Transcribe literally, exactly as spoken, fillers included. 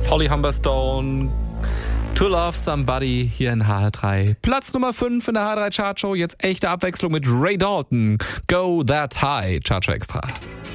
Holly Humberstone, To Love Somebody hier in H R drei. Platz Nummer fünf in der H R drei Chartshow. Jetzt echte Abwechslung mit Ray Dalton. Go That High. Chartshow Extra.